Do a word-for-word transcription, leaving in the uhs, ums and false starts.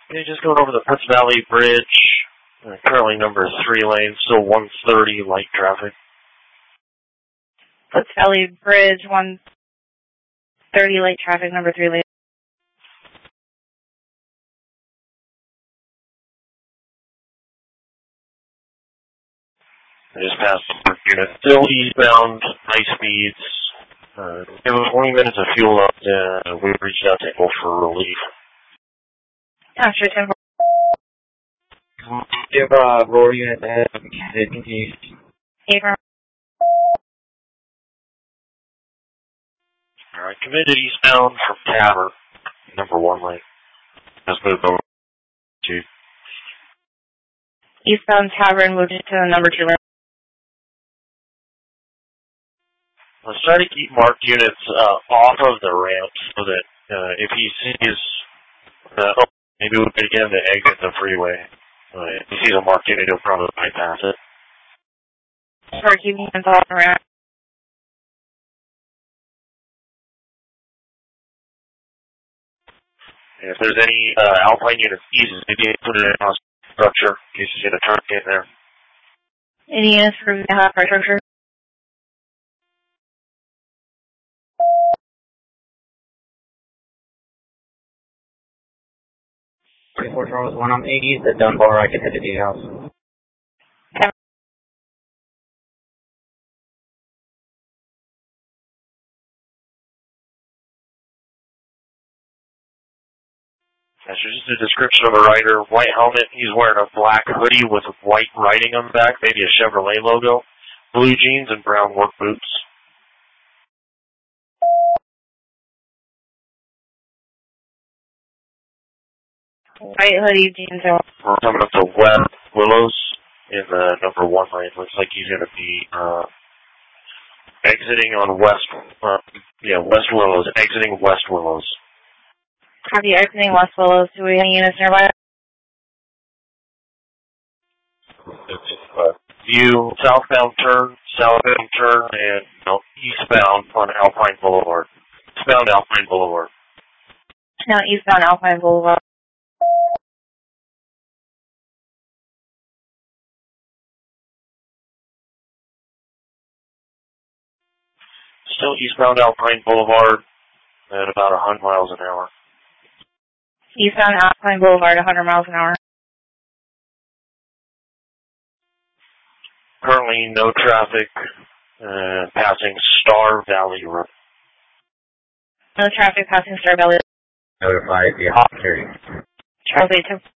Okay, just going over the Putz Valley Bridge. Uh, currently number three lane, still one thirty light traffic. Putz Valley Bridge, one thirty light traffic, number three lane. I just passed the unit. Still eastbound, high speeds. Uh, it was twenty minutes of fuel up, and uh, we reached out to April for relief. After ten. Give uh, roar unit ahead. It continues. April. Alright, committed eastbound from Tavern, number one lane. Let's move over to Eastbound Tavern, moved to the number two lane. Let's try to keep marked units uh, off of the ramp so that uh, if he sees, uh, oh, maybe we could get him to exit the freeway. Uh, if he sees a marked unit, he'll probably bypass it. Or keeping units off the ramp. And if there's any uh, Alpine units east, maybe put it in a structure in case you see a truck in there. Any units for the hot structure? twenty-four Charles, one on eighty, the Dunbar, I can hit the D house. Okay. That's just a description of the rider. White helmet, he's wearing a black hoodie with white writing on the back, maybe a Chevrolet logo. Blue jeans and brown work boots. White hoodie, jeans, and We're coming up to West Willows in the number one lane. Looks like he's going to be uh, exiting on West, uh, yeah, West Willows, exiting West Willows. copy exiting West Willows. Do we have any units nearby? Uh, view southbound turn, southbound turn, and no, eastbound on Alpine Boulevard. Eastbound Alpine Boulevard. No, eastbound Alpine Boulevard. Still eastbound Alpine Boulevard at about one hundred miles an hour. Eastbound Alpine Boulevard, one hundred miles an hour. Currently no traffic uh, passing Star Valley Road. No traffic passing Star Valley. Notify the hot carrier. Charles eight two.